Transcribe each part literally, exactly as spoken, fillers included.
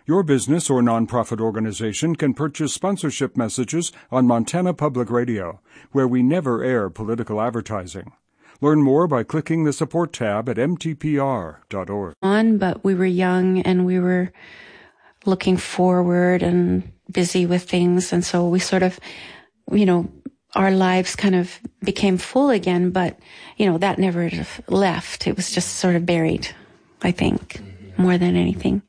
Your business or nonprofit organization can purchase sponsorship messages on Montana Public Radio, where we never air political advertising. Learn more by clicking the support tab at m t p r dot org. On, but we were young and we were looking forward and busy with things, and so we sort of, you know, our lives kind of became full again, but, you know, that never left. It was just sort of buried, I think, more than anything.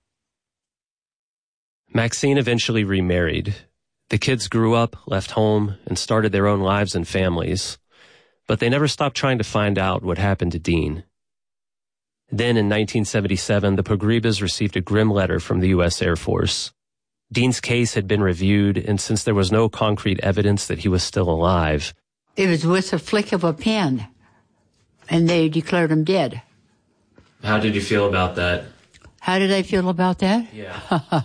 Maxine eventually remarried. The kids grew up, left home, and started their own lives and families. But they never stopped trying to find out what happened to Dean. Then in nineteen seventy-seven, the Pogrebas received a grim letter from the U S Air Force. Dean's case had been reviewed, and since there was no concrete evidence that he was still alive, it was with a flick of a pen, and they declared him dead. How did you feel about that? How did I feel about that? Yeah.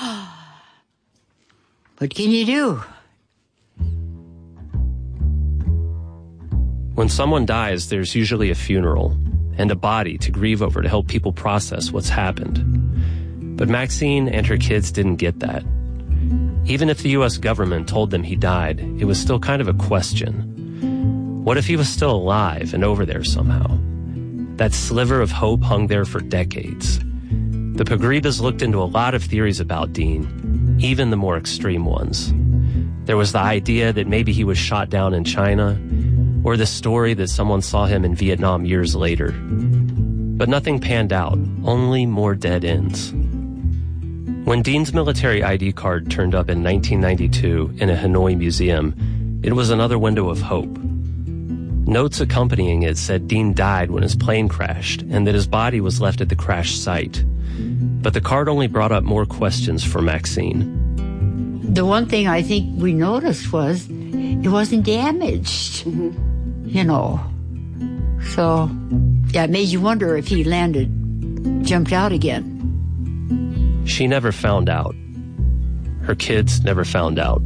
What can you do? When someone dies, there's usually a funeral and a body to grieve over to help people process what's happened. But Maxine and her kids didn't get that. Even if the U S government told them he died, it was still kind of a question. What if he was still alive and over there somehow? That sliver of hope hung there for decades. The Pogrebas looked into a lot of theories about Dean, even the more extreme ones. There was the idea that maybe he was shot down in China, or the story that someone saw him in Vietnam years later. But nothing panned out, only more dead ends. When Dean's military I D card turned up in nineteen ninety-two in a Hanoi museum, it was another window of hope. Notes accompanying it said Dean died when his plane crashed and that his body was left at the crash site. But the card only brought up more questions for Maxine. The one thing I think we noticed was it wasn't damaged, mm-hmm. you know. So, yeah, it made you wonder if he landed, jumped out again. She never found out. Her kids never found out.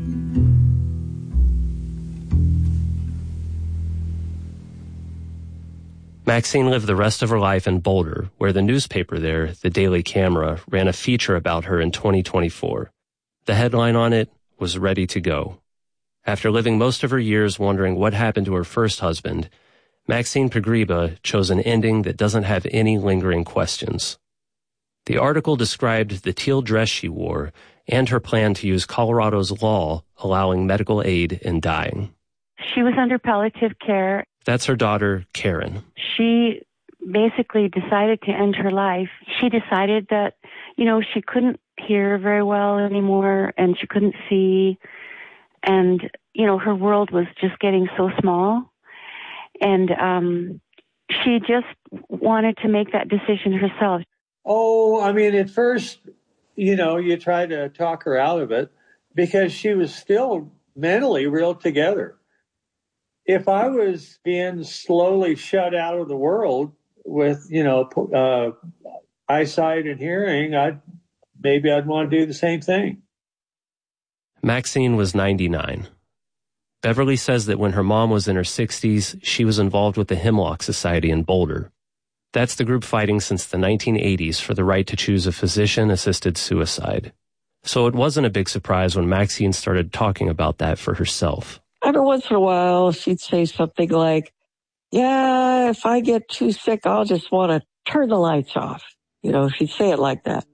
Maxine lived the rest of her life in Boulder, where the newspaper there, the Daily Camera, ran a feature about her in twenty twenty-four. The headline on it was Ready to Go. After living most of her years wondering what happened to her first husband, Maxine Pogreba chose an ending that doesn't have any lingering questions. The article described the teal dress she wore and her plan to use Colorado's law allowing medical aid in dying. She was under palliative care. That's her daughter, Karen. She basically decided to end her life. She decided that, you know, she couldn't hear very well anymore and she couldn't see. And, you know, her world was just getting so small. And um, she just wanted to make that decision herself. Oh, I mean, at first, you know, you try to talk her out of it because she was still mentally real together. If I was being slowly shut out of the world with, you know, uh, eyesight and hearing, I'd maybe I'd want to do the same thing. Maxine was ninety-nine. Beverly says that when her mom was in her sixties, she was involved with the Hemlock Society in Boulder. That's the group fighting since the nineteen eighties for the right to choose a physician-assisted suicide. So it wasn't a big surprise when Maxine started talking about that for herself. Every once in a while, she'd say something like, yeah, if I get too sick, I'll just want to turn the lights off. You know, she'd say it like that.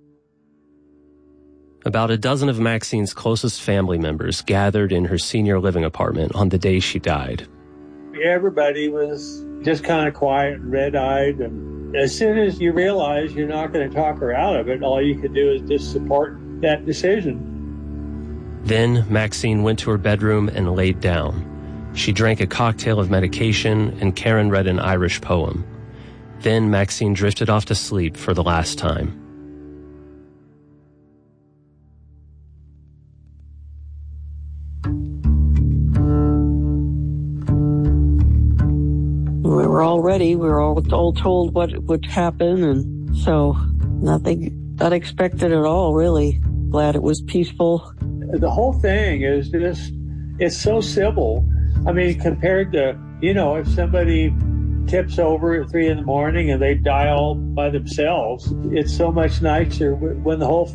About a dozen of Maxine's closest family members gathered in her senior living apartment on the day she died. Everybody was just kind of quiet and red-eyed. And as soon as you realize you're not going to talk her out of it, all you could do is just support that decision. Then Maxine went to her bedroom and laid down. She drank a cocktail of medication and Karen read an Irish poem. Then Maxine drifted off to sleep for the last time. We were all ready. We were all, all told what would happen, and so nothing unexpected at all, really. Glad it was peaceful. The whole thing is just, it's so civil. I mean, compared to, you know, if somebody tips over at three in the morning and they die all by themselves, it's so much nicer when the whole